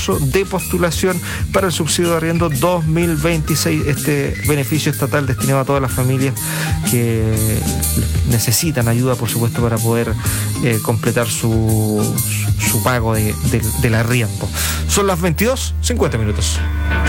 concurso de postulación para el subsidio de arriendo 2026, este beneficio estatal destinado a todas las familias que necesitan ayuda, por supuesto, para poder completar su pago del arriendo. Son las 22:50.